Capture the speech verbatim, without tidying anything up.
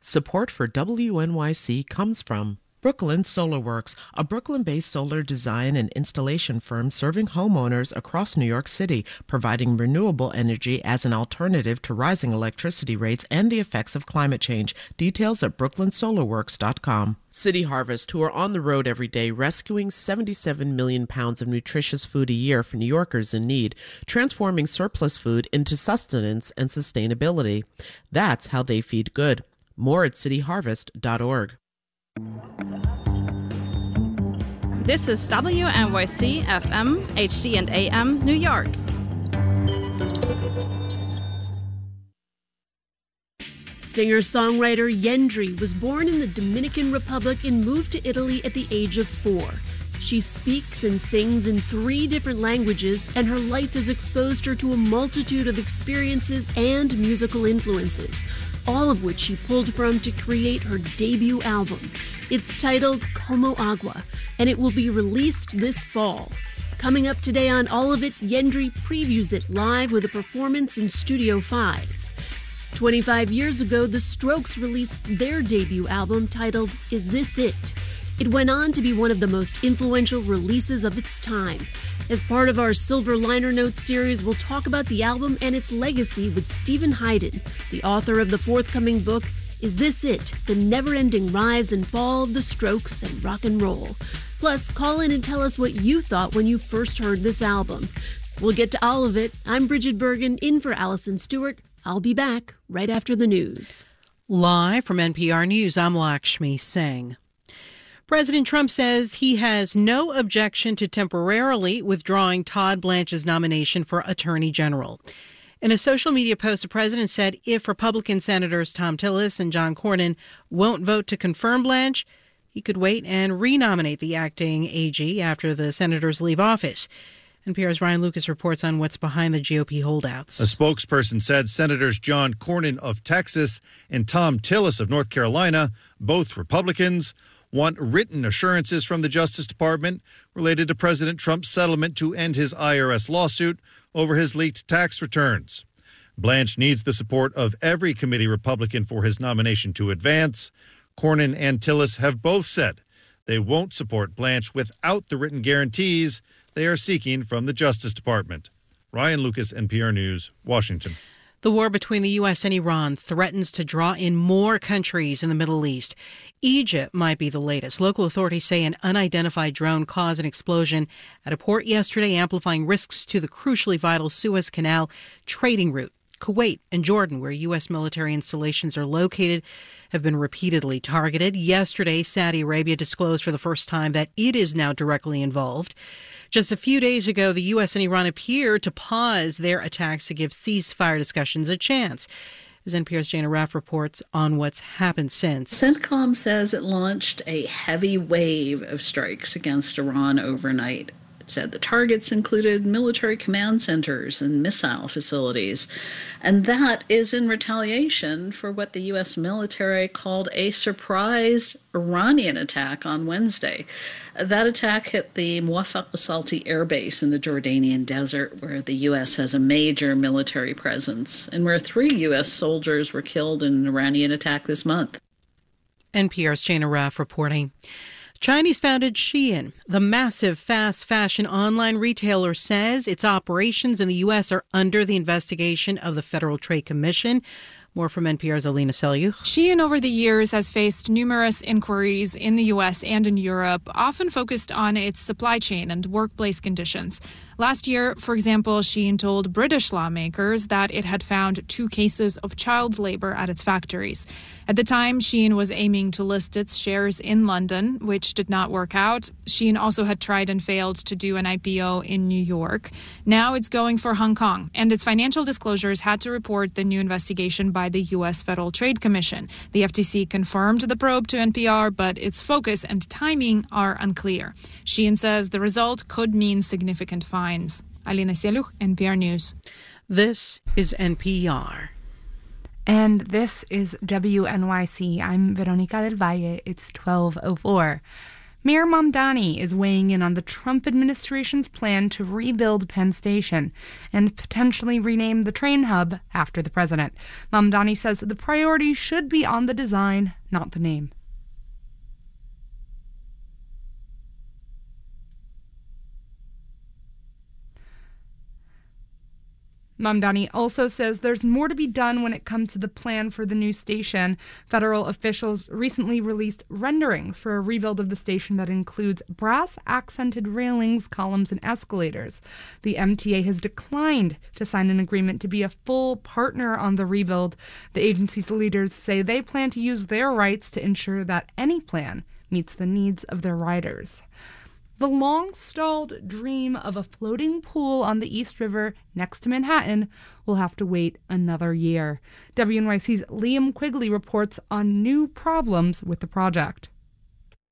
Support for W N Y C comes from Brooklyn Solar Works, a Brooklyn-based solar design and installation firm serving homeowners across New York City, providing renewable energy as an alternative to rising electricity rates and the effects of climate change. Details at brooklyn solar works dot com. City Harvest, who are on the road every day rescuing seventy-seven million pounds of nutritious food a year for New Yorkers in need, transforming surplus food into sustenance and sustainability. That's how they feed good. More at city harvest dot org. This is W N Y C F M, H D and A M, New York. Singer-songwriter Yendri was born in the Dominican Republic and moved to Italy at the age of four. She speaks and sings in three different languages, and her life has exposed her to a multitude of experiences and musical influences, all of which she pulled from to create her debut album. It's titled Como Agua, and it will be released this fall. Coming up today on All of It, Yendri previews it live with a performance in Studio five. twenty-five years ago, The Strokes released their debut album titled Is This It? It went on to be one of the most influential releases of its time. As part of our Silver Liner Notes series, we'll talk about the album and its legacy with Stephen Hyden, the author of the forthcoming book, Is This It? The Never-Ending Rise and Fall of the Strokes and Rock and Roll. Plus, call in and tell us what you thought when you first heard this album. We'll get to all of it. I'm Bridget Bergen, in for Allison Stewart. I'll be back right after the news. Live from N P R News, I'm Lakshmi Singh. President Trump says he has no objection to temporarily withdrawing Todd Blanche's nomination for Attorney General. In a social media post, the president said if Republican Senators Thom Tillis and John Cornyn won't vote to confirm Blanche, he could wait and renominate the acting A G after the senators leave office. N P R's Ryan Lucas reports on what's behind the G O P holdouts. A spokesperson said Senators John Cornyn of Texas and Thom Tillis of North Carolina, both Republicans, want written assurances from the Justice Department related to President Trump's settlement to end his I R S lawsuit over his leaked tax returns. Blanche needs the support of every committee Republican for his nomination to advance. Cornyn and Tillis have both said they won't support Blanche without the written guarantees they are seeking from the Justice Department. Ryan Lucas, N P R News, Washington. The war between the U S and Iran threatens to draw in more countries in the Middle East. Egypt might be the latest. Local authorities say an unidentified drone caused an explosion at a port yesterday, amplifying risks to the crucially vital Suez Canal trading route. Kuwait and Jordan, where U S military installations are located, have been repeatedly targeted. Yesterday, Saudi Arabia disclosed for the first time that it is now directly involved. Just a few days ago, the U S and Iran appeared to pause their attacks to give ceasefire discussions a chance. As N P R's Jana Raff reports on what's happened since. CENTCOM says it launched a heavy wave of strikes against Iran overnight. It said the targets included military command centers and missile facilities. And that is in retaliation for what the U S military called a surprise Iranian attack on Wednesday. That attack hit the Muwaffaq al-Salti Air Base in the Jordanian desert, where the U S has a major military presence, and where three U S soldiers were killed in an Iranian attack this month. N P R's Jana Raff reporting. Chinese-founded Shein, the massive fast fashion online retailer, says its operations in the U S are under the investigation of the Federal Trade Commission. More from N P R's Alina Selyukh. Shein over the years has faced numerous inquiries in the U S and in Europe, often focused on its supply chain and workplace conditions. Last year, for example, Shein told British lawmakers that it had found two cases of child labor at its factories. At the time, Shein was aiming to list its shares in London, which did not work out. Shein also had tried and failed to do an I P O in New York. Now it's going for Hong Kong, and its financial disclosures had to report the new investigation by the U S Federal Trade Commission. The F T C confirmed the probe to N P R, but its focus and timing are unclear. Shein says the result could mean significant fines. Alina Selyukh, N P R News. This is N P R. And this is W N Y C. I'm Veronica del Valle. It's twelve oh four. Mayor Mamdani is weighing in on the Trump administration's plan to rebuild Penn Station and potentially rename the train hub after the president. Mamdani says the priority should be on the design, not the name. Mamdani also says there's more to be done when it comes to the plan for the new station. Federal officials recently released renderings for a rebuild of the station that includes brass-accented railings, columns, and escalators. The M T A has declined to sign an agreement to be a full partner on the rebuild. The agency's leaders say they plan to use their rights to ensure that any plan meets the needs of their riders. The long-stalled dream of a floating pool on the East River next to Manhattan will have to wait another year. W N Y C's Liam Quigley reports on new problems with the project.